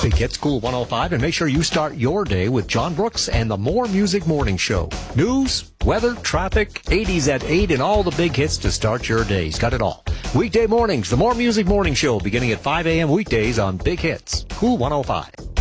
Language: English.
Big Hits Cool 105, and make sure you start your day with John Brooks and the More Music Morning Show. News, weather, traffic, 80s at 8, and all the big hits to start your day. He's got it all. Weekday mornings, the More Music Morning Show, beginning at 5 a.m. weekdays on Big Hits Cool 105.